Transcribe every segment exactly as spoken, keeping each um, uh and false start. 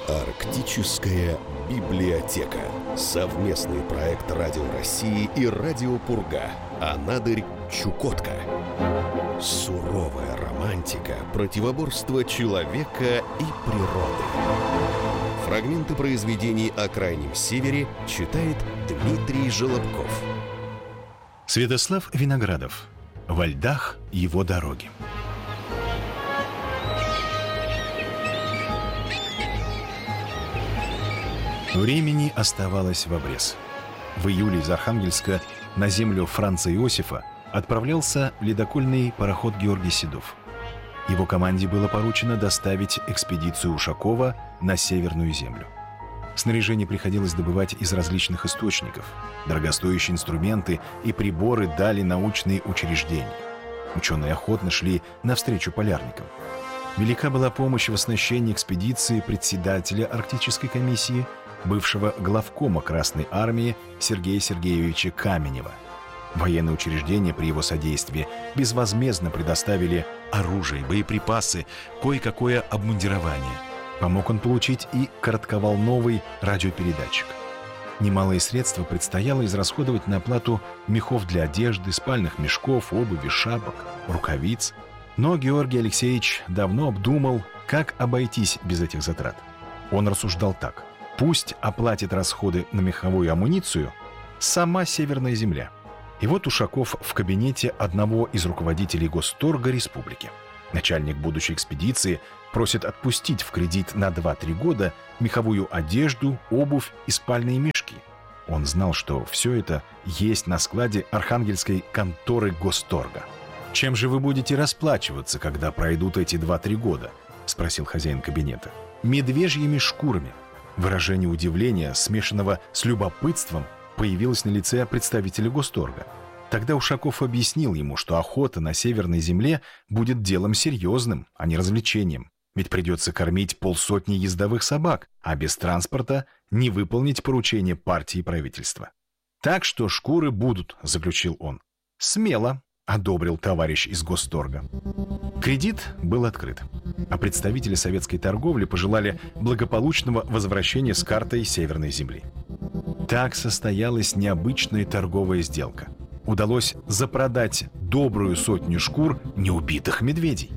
Арктическая библиотека. Совместный проект Радио России и Радио Пурга. Анадырь, Чукотка. Суровая романтика противоборства человека и природы. Фрагменты произведений о Крайнем Севере читает Дмитрий Желобков. Святослав Виноградов. Во льдах его дороги. Времени оставалось в обрез. В июле из Архангельска на землю Франца Иосифа отправлялся ледокольный пароход Георгий Седов. Его команде было поручено доставить экспедицию Ушакова на Северную землю. Снаряжение приходилось добывать из различных источников. Дорогостоящие инструменты и приборы дали научные учреждения. Ученые охотно шли навстречу полярникам. Велика была помощь в оснащении экспедиции председателя Арктической комиссии, бывшего главкома Красной армии Сергея Сергеевича Каменева. Военные учреждения при его содействии безвозмездно предоставили оружие, боеприпасы, кое-какое обмундирование. Помог он получить и коротковолновый радиопередатчик. Немалые средства предстояло израсходовать на оплату мехов для одежды, спальных мешков, обуви, шапок, рукавиц. Но Георгий Алексеевич давно обдумал, как обойтись без этих затрат. Он рассуждал так: пусть оплатит расходы на меховую амуницию сама Северная земля. И вот Ушаков в кабинете одного из руководителей Госторга республики. Начальник будущей экспедиции просит отпустить в кредит на два-три года меховую одежду, обувь и спальные мешки. Он знал, что все это есть на складе архангельской конторы Госторга. «Чем же вы будете расплачиваться, когда пройдут эти два-три года?» — спросил хозяин кабинета. «Медвежьими шкурами». Выражение удивления, смешанного с любопытством, появилось на лице представителя Госторга. Тогда Ушаков объяснил ему, что охота на Северной земле будет делом серьезным, а не развлечением. Ведь придется кормить полсотни ездовых собак, а без транспорта не выполнить поручение партии и правительства. «Так что шкуры будут», — заключил он. «Смело», — одобрил товарищ из Госторга. Кредит был открыт, а представители советской торговли пожелали благополучного возвращения с картой Северной земли. Так состоялась необычная торговая сделка. Удалось запродать добрую сотню шкур неубитых медведей.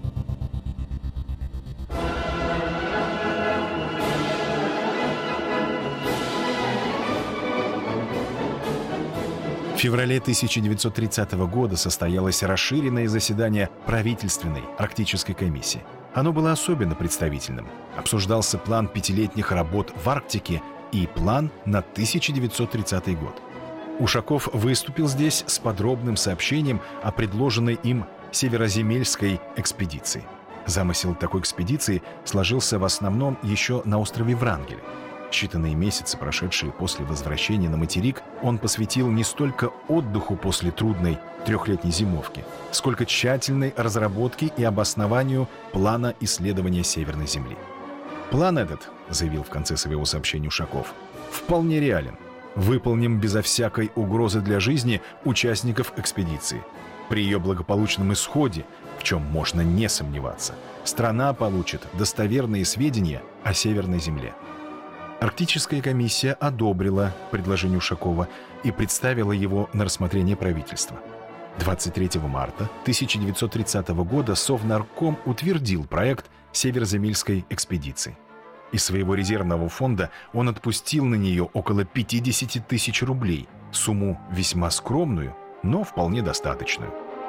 В феврале тысяча девятьсот тридцатого года состоялось расширенное заседание правительственной Арктической комиссии. Оно было особенно представительным. Обсуждался план пятилетних работ в Арктике и план на тысяча девятьсот тридцатый год. Ушаков выступил здесь с подробным сообщением о предложенной им североземельской экспедиции. Замысел такой экспедиции сложился в основном еще на острове Врангеля. Считанные месяцы, прошедшие после возвращения на материк, он посвятил не столько отдыху после трудной трехлетней зимовки, сколько тщательной разработке и обоснованию плана исследования Северной Земли. «План этот, — заявил в конце своего сообщения Ушаков, — вполне реален. Выполним безо всякой угрозы для жизни участников экспедиции. При ее благополучном исходе, в чем можно не сомневаться, страна получит достоверные сведения о Северной Земле». Арктическая комиссия одобрила предложение Ушакова и представила его на рассмотрение правительства. двадцать третьего марта тысяча девятьсот тридцатого года Совнарком утвердил проект Североземельской экспедиции. Из своего резервного фонда он отпустил на нее около пятьдесят тысяч рублей, сумму весьма скромную, но вполне достаточную.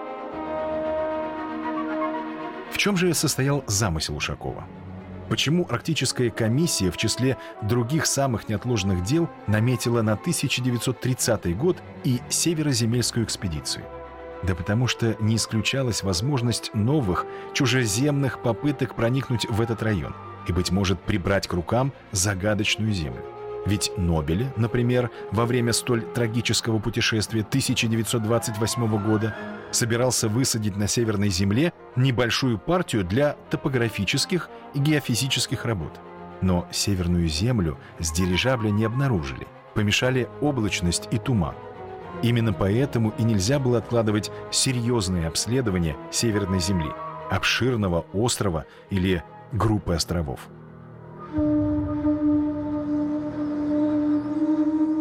В чем же состоял замысел Ушакова? Почему Арктическая комиссия в числе других самых неотложных дел наметила на тысяча девятьсот тридцатый год и Североземельскую экспедицию? Да потому что не исключалась возможность новых чужеземных попыток проникнуть в этот район и, быть может, прибрать к рукам загадочную землю. Ведь Нобель, например, во время столь трагического путешествия тысяча девятьсот двадцать восьмого года собирался высадить на Северной земле небольшую партию для топографических и геофизических работ. Но Северную землю с дирижабля не обнаружили, помешали облачность и туман. Именно поэтому и нельзя было откладывать серьезные обследования Северной земли, обширного острова или группы островов.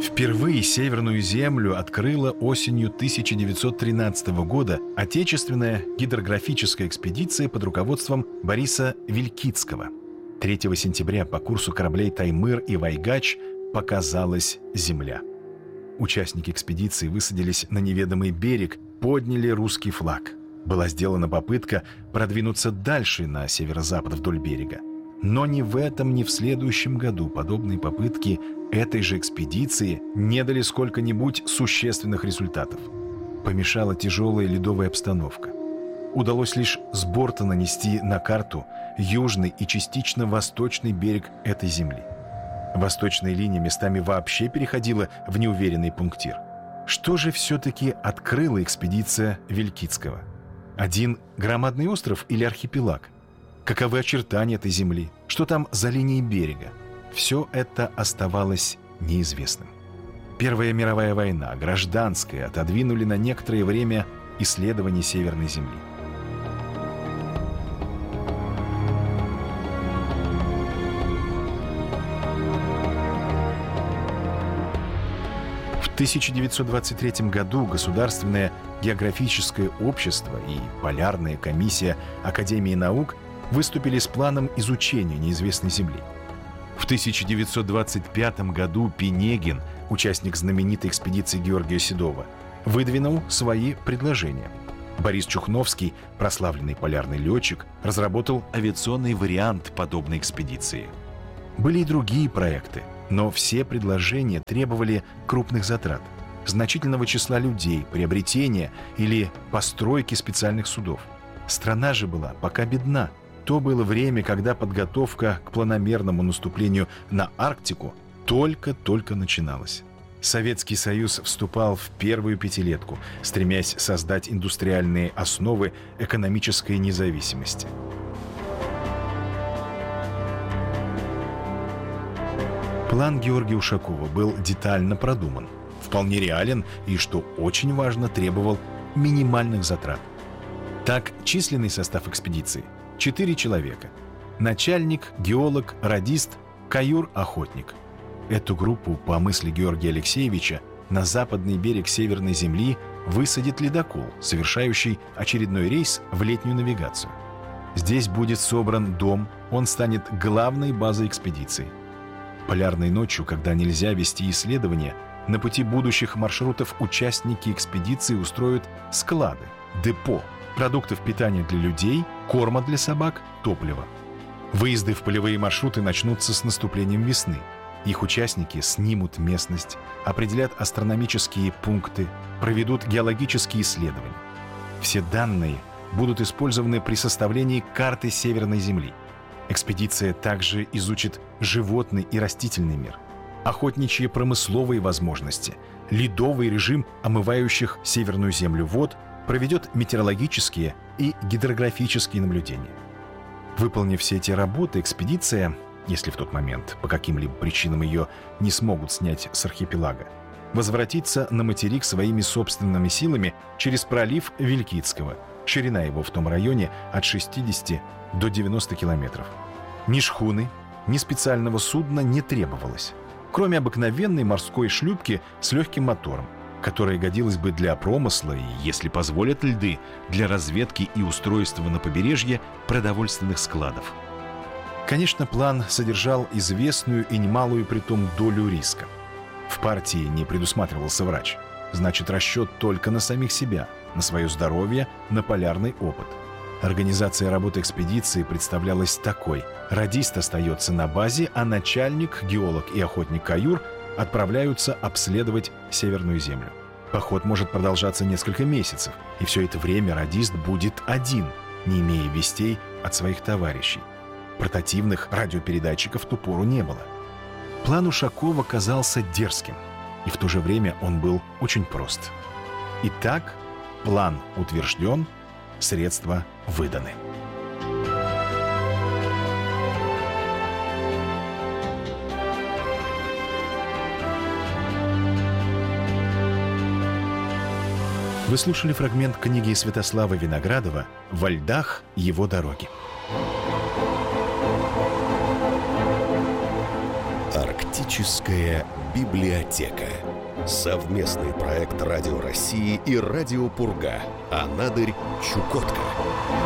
Впервые Северную землю открыла осенью тысяча девятьсот тринадцатого года отечественная гидрографическая экспедиция под руководством Бориса Вилькицкого. третьего сентября по курсу кораблей «Таймыр» и «Вайгач» показалась земля. Участники экспедиции высадились на неведомый берег, подняли русский флаг. Была сделана попытка продвинуться дальше на северо-запад вдоль берега. Но ни в этом, ни в следующем году подобные попытки этой же экспедиции не дали сколько-нибудь существенных результатов. Помешала тяжелая ледовая обстановка. Удалось лишь с борта нанести на карту южный и частично восточный берег этой земли. Восточная линия местами вообще переходила в неуверенный пунктир. Что же все-таки открыла экспедиция Вилькицкого? Один громадный остров или архипелаг? Каковы очертания этой земли? Что там за линией берега? Все это оставалось неизвестным. Первая мировая война, гражданская, отодвинули на некоторое время исследования Северной земли. В тысяча девятьсот двадцать третьем году Государственное географическое общество и Полярная комиссия Академии наук выступили с планом изучения неизвестной Земли. В тысяча девятьсот двадцать пятом году Пинегин, участник знаменитой экспедиции Георгия Седова, выдвинул свои предложения. Борис Чухновский, прославленный полярный летчик, разработал авиационный вариант подобной экспедиции. Были и другие проекты, но все предложения требовали крупных затрат, значительного числа людей, приобретения или постройки специальных судов. Страна же была пока бедна. То было время, когда подготовка к планомерному наступлению на Арктику только-только начиналась. Советский Союз вступал в первую пятилетку, стремясь создать индустриальные основы экономической независимости. План Георгия Ушакова был детально продуман, вполне реален и, что очень важно, требовал минимальных затрат. Так, численный состав экспедиции – четыре человека. Начальник, геолог, радист, каюр-охотник. Эту группу, по мысли Георгия Алексеевича, на западный берег Северной Земли высадит ледокол, совершающий очередной рейс в летнюю навигацию. Здесь будет собран дом, он станет главной базой экспедиции. Полярной ночью, когда нельзя вести исследования, на пути будущих маршрутов участники экспедиции устроят склады, депо, продуктов питания для людей, корма для собак, топлива. Выезды в полевые маршруты начнутся с наступлением весны. Их участники снимут местность, определят астрономические пункты, проведут геологические исследования. Все данные будут использованы при составлении карты Северной Земли. Экспедиция также изучит животный и растительный мир, охотничьи промысловые возможности, ледовый режим омывающих Северную Землю вод, проведет метеорологические и гидрографические наблюдения. Выполнив все эти работы, экспедиция, если в тот момент по каким-либо причинам ее не смогут снять с архипелага, возвратится на материк своими собственными силами через пролив Вилькицкого. Ширина его в том районе от шестидесяти до девяноста километров. Ни шхуны, ни специального судна не требовалось, кроме обыкновенной морской шлюпки с легким мотором, которая годилась бы для промысла и, если позволят льды, для разведки и устройства на побережье продовольственных складов. Конечно, план содержал известную и немалую притом долю риска. В партии не предусматривался врач. Значит, расчет только на самих себя, на свое здоровье, на полярный опыт. Организация работы экспедиции представлялась такой. Радист остается на базе, а начальник, геолог и охотник-каюр отправляются обследовать Северную Землю. Поход может продолжаться несколько месяцев, и все это время радист будет один, не имея вестей от своих товарищей. Портативных радиопередатчиков в ту пору не было. План Ушакова казался дерзким, и в то же время он был очень прост. Итак, план утвержден, средства выданы. Вы слушали фрагмент книги Святослава Виноградова «Во льдах его дороги». Арктическая библиотека. Совместный проект Радио России и Радио Пурга. Анадырь, Чукотка.